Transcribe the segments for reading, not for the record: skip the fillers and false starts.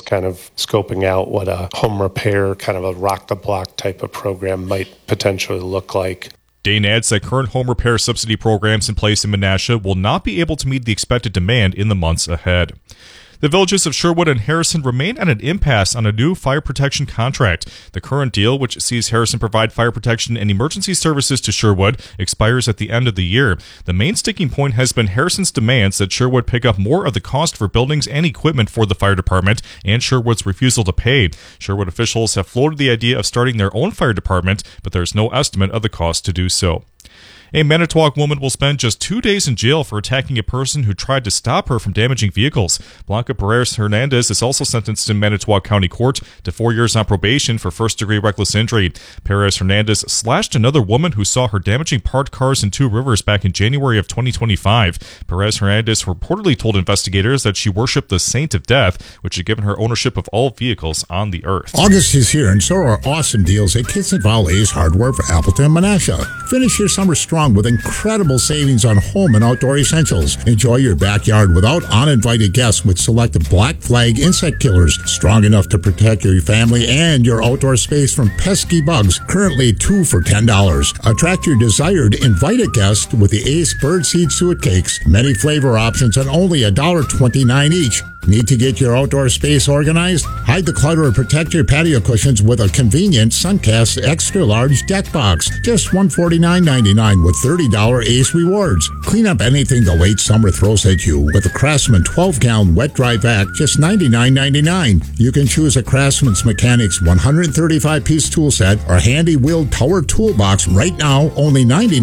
kind of scoping out what a home repair, kind of a rock-the-block type of program might potentially look like. Dane adds that current home repair subsidy programs in place in Menasha will not be able to meet the expected demand in the months ahead. The villages of Sherwood and Harrison remain at an impasse on a new fire protection contract. The current deal, which sees Harrison provide fire protection and emergency services to Sherwood, expires at the end of the year. The main sticking point has been Harrison's demands that Sherwood pick up more of the cost for buildings and equipment for the fire department, and Sherwood's refusal to pay. Sherwood officials have floated the idea of starting their own fire department, but there is no estimate of the cost to do so. A Manitowoc woman will spend just 2 days in jail for attacking a person who tried to stop her from damaging vehicles. Blanca Perez Hernandez is also sentenced in Manitowoc County Court to 4 years on probation for first-degree reckless injury. Perez Hernandez slashed another woman who saw her damaging parked cars in Two Rivers back in January of 2025. Perez Hernandez reportedly told investigators that she worshipped the Saint of Death, which had given her ownership of all vehicles on the earth. August is here, and so are awesome deals at Kitson Valley's Hardware for Appleton and Menasha. Finish your summer strong with incredible savings on home and outdoor essentials. Enjoy your backyard without uninvited guests with selected Black Flag insect killers, strong enough to protect your family and your outdoor space from pesky bugs. Currently 2 for $10. Attract your desired invited guest with the Ace Birdseed Suet Cakes. Many flavor options and only $1.29 each. Need to get your outdoor space organized? Hide the clutter and protect your patio cushions with a convenient Suncast Extra Large Deck Box. Just $149.99 with $30 Ace Rewards. Clean up anything the late summer throws at you with a Craftsman 12-gallon wet-dry vac, just $99.99. You can choose a Craftsman's Mechanics 135-piece tool set or handy wheeled power toolbox right now, only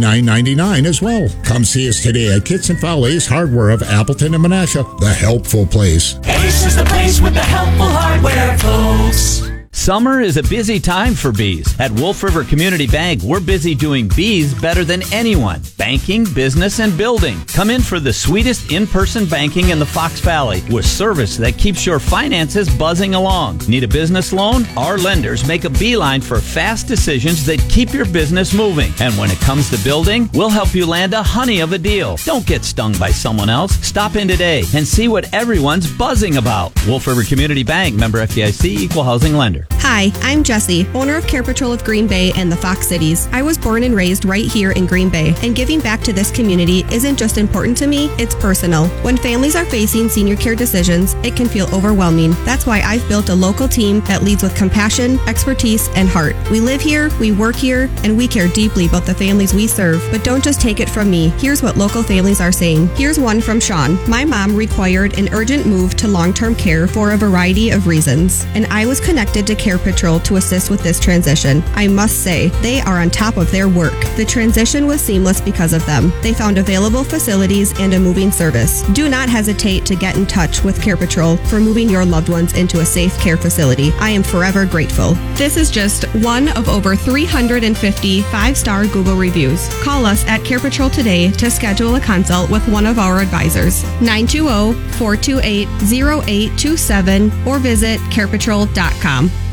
$99.99 as well. Come see us today at Kitson Valley's Hardware of Appleton and Menasha, the helpful place. Ace is the place with the helpful hardware, folks. Summer is a busy time for bees. At Wolf River Community Bank, we're busy doing bees better than anyone. Banking, business, and building. Come in for the sweetest in-person banking in the Fox Valley with service that keeps your finances buzzing along. Need a business loan? Our lenders make a beeline for fast decisions that keep your business moving. And when it comes to building, we'll help you land a honey of a deal. Don't get stung by someone else. Stop in today and see what everyone's buzzing about. Wolf River Community Bank, member FDIC, equal housing lender. Hi, I'm Jessie, owner of Care Patrol of Green Bay and the Fox Cities. I was born and raised right here in Green Bay, and giving back to this community isn't just important to me, it's personal. When families are facing senior care decisions, it can feel overwhelming. That's why I've built a local team that leads with compassion, expertise, and heart. We live here, we work here, and we care deeply about the families we serve. But don't just take it from me. Here's what local families are saying. Here's one from Sean. My mom required an urgent move to long-term care for a variety of reasons, and I was connected to Care Patrol to assist with this transition. I must say, they are on top of their work. The transition was seamless because of them. They found available facilities and a moving service. Do not hesitate to get in touch with Care Patrol for moving your loved ones into a safe care facility. I am forever grateful. This is just one of over 350 5-star Google reviews. Call us at Care Patrol today to schedule a consult with one of our advisors. 920-428-0827 or visit carepatrol.com.